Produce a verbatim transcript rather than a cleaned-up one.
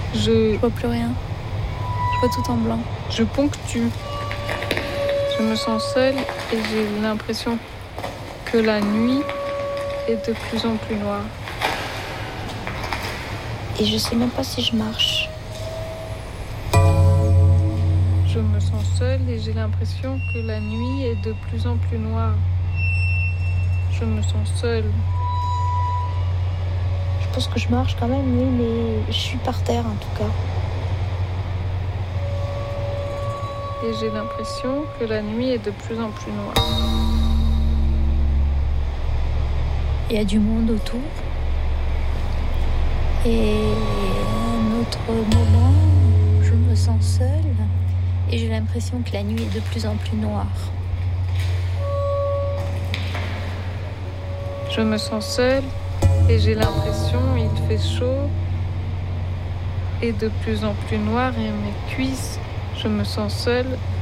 Je... Je vois plus rien. Je vois tout en blanc. Je ponctue. Je me sens seule et j'ai l'impression que la nuit est de plus en plus noire. Et je sais même pas si je marche. Je me sens seule et j'ai l'impression que la nuit est de plus en plus noire. Je me sens seule. Je pense que je marche quand même, oui, mais je suis par terre en tout cas. Et j'ai l'impression que la nuit est de plus en plus noire. Il y a du monde autour. Et à un autre moment, je me sens seule et j'ai l'impression que la nuit est de plus en plus noire. Je me sens seule et j'ai l'impression qu'il fait chaud et de plus en plus noir et mes cuisses, je me sens seule